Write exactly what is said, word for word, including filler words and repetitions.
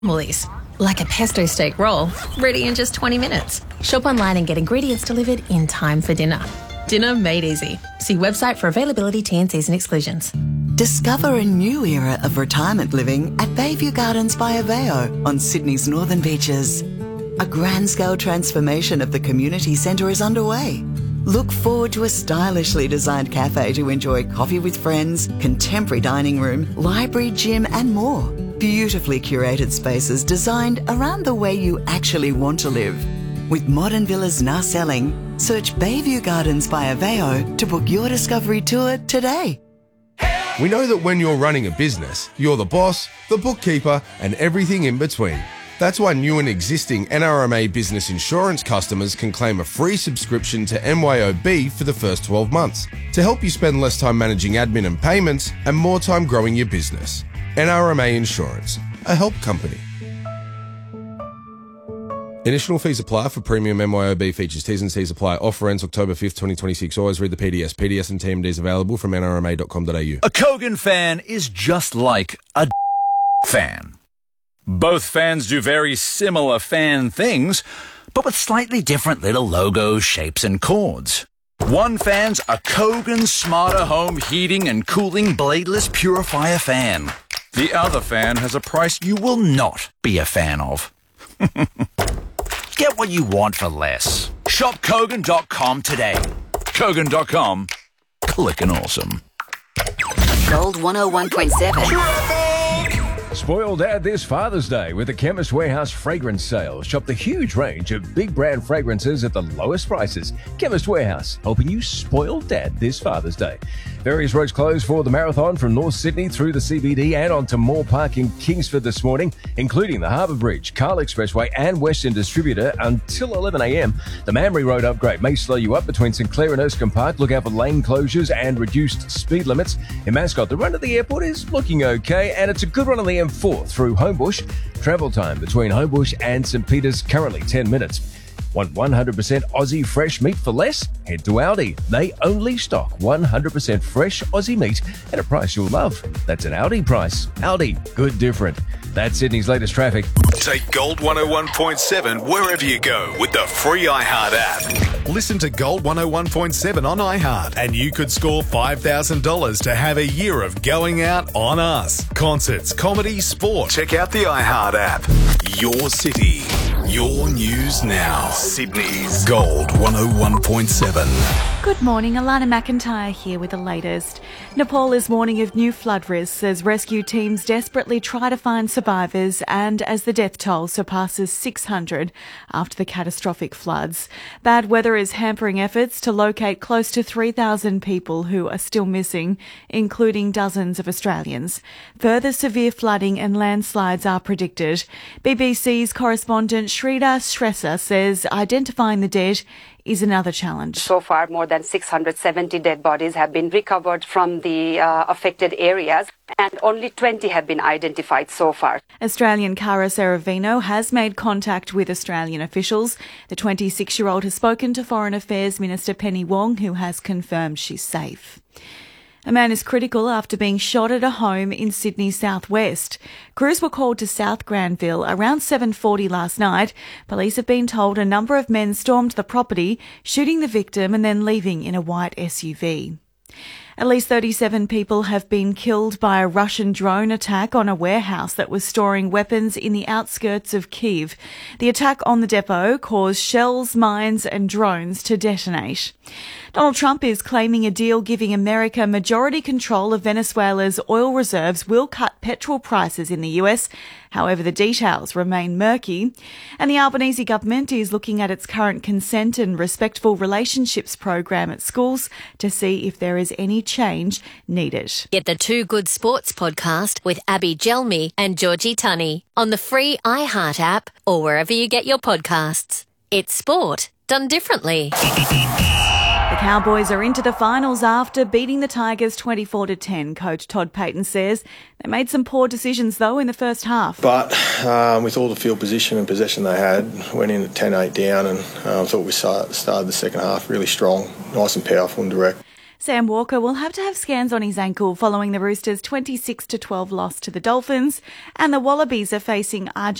Woolies. Like a pesto steak roll, ready in just twenty minutes. Shop online and get ingredients delivered in time for dinner. Dinner made easy. See website for availability, T and Cs and exclusions. Discover a new era of retirement living at Bayview Gardens by Aveo on Sydney's northern beaches. A grand-scale transformation of the community centre is underway. Look forward to a stylishly designed cafe to enjoy coffee with friends, contemporary dining room, library, gym and more. Beautifully curated spaces designed around the way you actually want to live. With modern villas now selling, search Bayview Gardens by Aveo to book your discovery tour today. We know that when you're running a business, you're the boss, the bookkeeper, and everything in between. That's why new and existing N R M A Business Insurance customers can claim a free subscription to M Y O B for the first twelve months to help you spend less time managing admin and payments and more time growing your business. N R M A Insurance, a help company. Initial fees apply for premium M Y O B features. T's and C's apply. Offer ends October fifth, twenty twenty-six. Always read the P D S. P D S and T M Ds available from N R M A dot com dot A U. A Kogan fan is just like a fan. Both fans do very similar fan things, but with slightly different little logos, shapes, and chords. One fan's a Kogan Smarter Home Heating and Cooling Bladeless Purifier fan. The other fan has a price you will not be a fan of. Get what you want for less. Shop Kogan dot com today. Kogan dot com. Clickin' awesome. Gold one oh one point seven. Spoil Dad this Father's Day with the Chemist Warehouse fragrance sale. Shop the huge range of big brand fragrances at the lowest prices. Chemist Warehouse, helping you spoil Dad this Father's Day. Various roads closed for the marathon from North Sydney through the C B D and onto Moore Park in Kingsford this morning, including the Harbour Bridge, Carl Expressway and Western Distributor until eleven a m. The Mamre Road upgrade may slow you up between St Clair and Erskine Park. Look out for lane closures and reduced speed limits. In Mascot, the run to the airport is looking okay, and it's a good run on the M four through Homebush. Travel time between Homebush and St Peters currently ten minutes. Want one hundred percent Aussie fresh meat for less? Head to Aldi. They only stock one hundred percent fresh Aussie meat at a price you'll love. That's an Aldi price. Aldi, good different. That's Sydney's latest traffic. Take Gold one oh one point seven wherever you go with the free iHeart app. Listen to Gold one oh one point seven on iHeart and you could score five thousand dollars to have a year of going out on us. Concerts, comedy, sport. Check out the iHeart app. Your city, your news now. Sydney's Gold one oh one point seven. Good morning, Alana McIntyre here with the latest. Nepal is warning of new flood risks as rescue teams desperately try to find survivors and as the death toll surpasses six hundred after the catastrophic floods. Bad weather is hampering efforts to locate close to three thousand people who are still missing, including dozens of Australians. Further severe flooding and landslides are predicted. B B C's correspondent Shrida Shrestha says identifying the dead is another challenge. So far, more than six hundred seventy dead bodies have been recovered from the uh, affected areas, and only twenty have been identified so far. Australian Cara Seravino has made contact with Australian officials. The twenty-six-year-old has spoken to Foreign Affairs Minister Penny Wong, who has confirmed she's safe. A man is critical after being shot at a home in Sydney's southwest. Crews were called to South Granville around seven forty last night. Police have been told a number of men stormed the property, shooting the victim and then leaving in a white S U V. At least thirty-seven people have been killed by a Russian drone attack on a warehouse that was storing weapons in the outskirts of Kyiv. The attack on the depot caused shells, mines and drones to detonate. Donald Trump is claiming a deal giving America majority control of Venezuela's oil reserves will cut petrol prices in the U S. However, the details remain murky. And the Albanese government is looking at its current consent and respectful relationships program at schools to see if there is any change needed. Get the Two Good Sports podcast with Abby Gelmi and Georgie Tunney on the free iHeart app or wherever you get your podcasts. It's sport done differently. The Cowboys are into the finals after beating the Tigers twenty-four to ten. Coach Todd Payton says they made some poor decisions, though, in the first half. But um, with all the field position and possession they had, went in at ten eight down and I um, thought we started the second half really strong, nice and powerful and direct. Sam Walker will have to have scans on his ankle following the Roosters' twenty-six to twelve loss to the Dolphins, and the Wallabies are facing Argentina